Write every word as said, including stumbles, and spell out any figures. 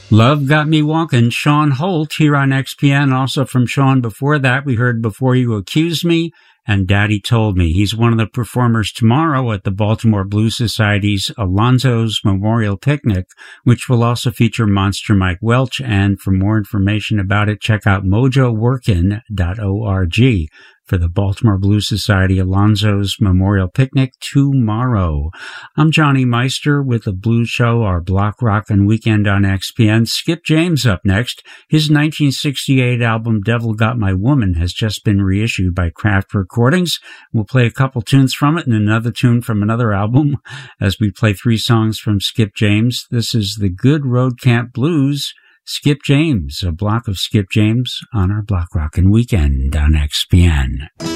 Love Got Me Walking, Sean Holt here on X P N. Also from Sean before that, we heard Before You Accuse Me and Daddy Told Me. He's one of the performers tomorrow at the Baltimore Blues Society's Alonzo's Memorial Picnic, which will also feature Monster Mike Welch. And for more information about it, check out mojo workin dot org for the Baltimore Blues Society Alonzo's Memorial Picnic tomorrow. I'm Johnny Meister with the Blues Show, our Block Rockin' Weekend on X P N. Skip James up next. His nineteen sixty-eight album Devil Got My Woman has just been reissued by Kraft Recordings. We'll play a couple tunes from it and another tune from another album as we play three songs from Skip James. This is the Good Road Camp Blues. Skip James, a block of Skip James on our Block Rockin' Weekend on X P N.